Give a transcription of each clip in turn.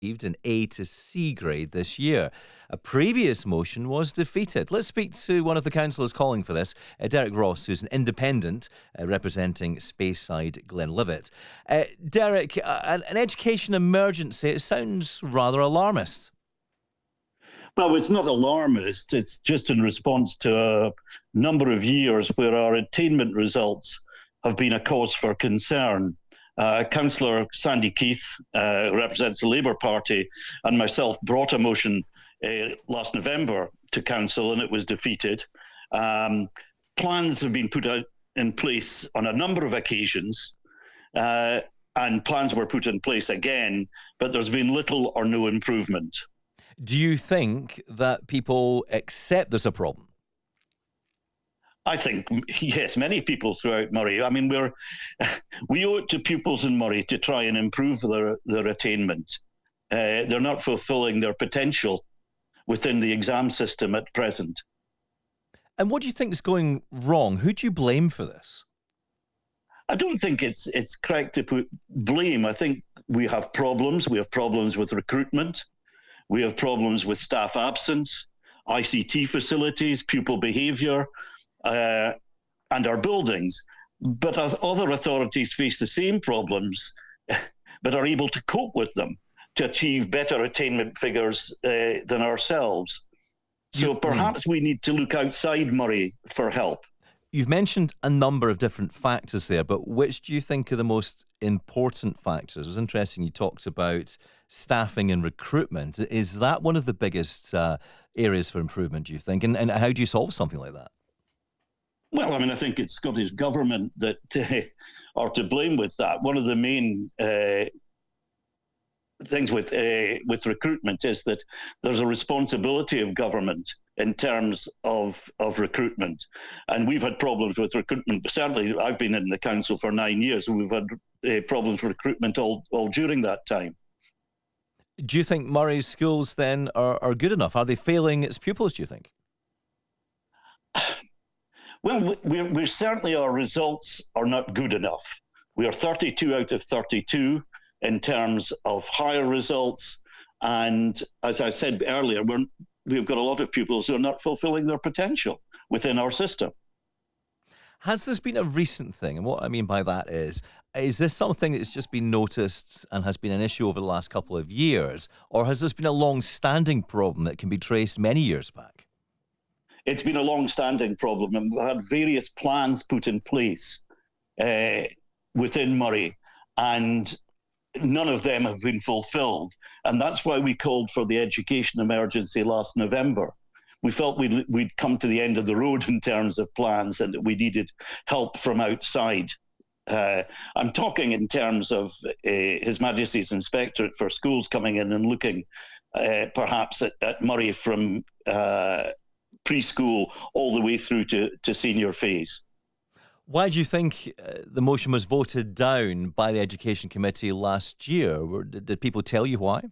an A to C grade this year. A previous motion was defeated. Let's speak to one of the councillors calling for this, Derek Ross, who's an independent representing Speyside Glenlivet. Derek, an education emergency, it sounds rather alarmist. Well, it's not alarmist. It's just in response to a number of years where our attainment results have been a cause for concern. Councillor Sandy Keith, who represents the Labour Party, and myself brought a motion last November to council, and it was defeated. Plans have been put out in place on a number of occasions, and plans were put in place again, but there's been little or no improvement. Do you think that people accept there's a problem? I think, yes, many people throughout Moray. I mean, we owe it to pupils in Moray to try and improve their attainment. They're not fulfilling their potential within the exam system at present. And what do you think is going wrong? Who do you blame for this? I don't think it's correct to put blame. I think we have problems. We have problems with recruitment. We have problems with staff absence, ICT facilities, pupil behaviour, and our buildings. But as other authorities face the same problems, but are able to cope with them to achieve better attainment figures than ourselves. So perhaps we need to look outside Moray for help. You've mentioned a number of different factors there, but which do you think are the most important factors? It was interesting you talked about staffing and recruitment. Is that one of the biggest areas for improvement, do you think? And how do you solve something like that? Well, I mean, I think it's Scottish Government that are to blame with that. One of the main things with recruitment is that there's a responsibility of government in terms of recruitment. And we've had problems with recruitment. Certainly, I've been in the council for 9 years, and we've had problems with recruitment all during that time. Do you think Moray's schools then are good enough? Are they failing its pupils, do you think? Well, we're certainly, our results are not good enough. We are 32 out of 32 in terms of higher results. And as I said earlier, we've got a lot of pupils who are not fulfilling their potential within our system. Has this been a recent thing? And what I mean by that is this something that's just been noticed and has been an issue over the last couple of years? Or has this been a long-standing problem that can be traced many years back? It's been a long-standing problem, and we've had various plans put in place within Moray, and none of them have been fulfilled. And that's why we called for the education emergency last November. We felt we'd come to the end of the road in terms of plans, and that we needed help from outside. I'm talking in terms of His Majesty's Inspectorate for Schools coming in and looking perhaps at Moray from preschool all the way through to senior phase. Why do you think the motion was voted down by the Education Committee last year? Did people tell you why?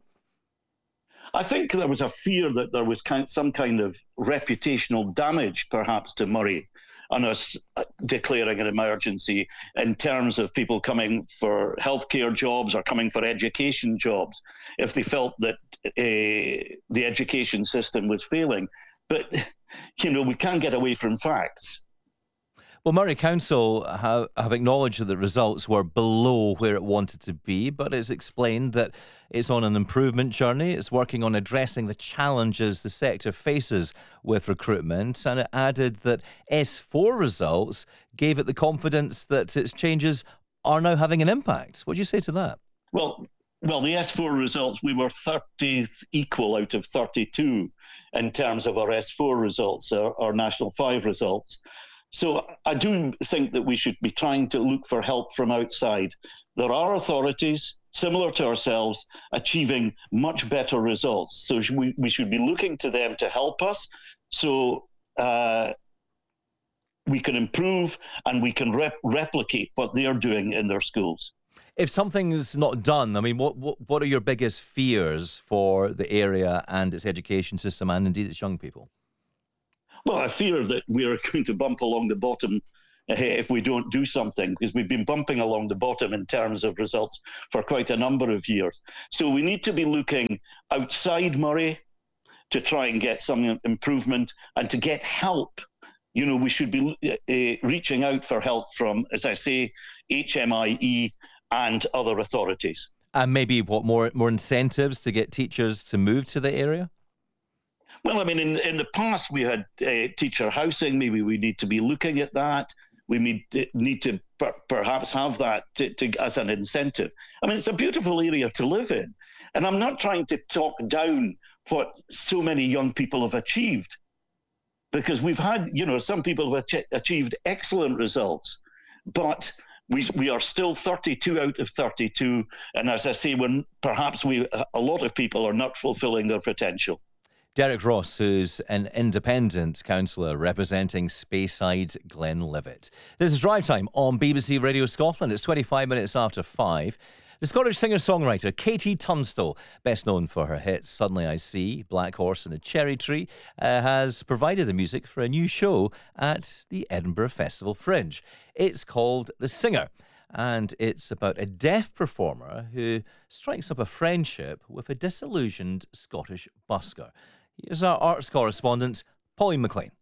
I think there was a fear that there was some kind of reputational damage, perhaps, to Moray on us declaring an emergency in terms of people coming for healthcare jobs or coming for education jobs, if they felt that the education system was failing. But, we can't get away from facts. Well, Moray Council have acknowledged that the results were below where it wanted to be, but it's explained that it's on an improvement journey. It's working on addressing the challenges the sector faces with recruitment, and it added that S4 results gave it the confidence that its changes are now having an impact. What do you say to that? Well, the S4 results, we were 30th equal out of 32 in terms of our S4 results, our National 5 results. So I do think that we should be trying to look for help from outside. There are authorities, similar to ourselves, achieving much better results. So we should be looking to them to help us so we can improve and we can replicate what they are doing in their schools. If something's not done, I mean, what are your biggest fears for the area and its education system and indeed its young people? Well, I fear that we are going to bump along the bottom if we don't do something, because we've been bumping along the bottom in terms of results for quite a number of years. So we need to be looking outside Moray to try and get some improvement and to get help. You know, we should be reaching out for help from, as I say, HMIE and other authorities. And maybe more incentives to get teachers to move to the area? Well, I mean, in the past we had teacher housing. Maybe we need to be looking at that. We need to perhaps have that as an incentive. I mean, it's a beautiful area to live in. And I'm not trying to talk down what so many young people have achieved, because we've had, you know, some people have achieved excellent results, but we are still 32 out of 32. And as I say, when perhaps a lot of people are not fulfilling their potential. Derek Ross, who's an independent councillor representing Speyside Glenlivet. This is Drive Time on BBC Radio Scotland. It's 25 minutes after 5. The Scottish singer-songwriter Katie Tunstall, best known for her hits Suddenly I See, Black Horse and a Cherry Tree, has provided the music for a new show at the Edinburgh Festival Fringe. It's called The Singer, and it's about a deaf performer who strikes up a friendship with a disillusioned Scottish busker. Here's our arts correspondent, Pauline McLean.